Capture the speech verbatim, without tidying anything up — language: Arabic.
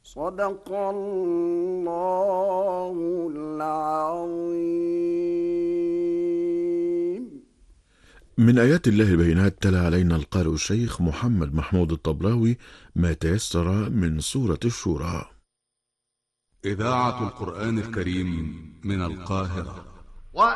صدق الله العظيم. من آيات الله البينات تلا علينا القارئ الشيخ محمد محمود الطبلاوي ما تيسر من سورة الشورى. إذاعة القرآن الكريم من القاهرة.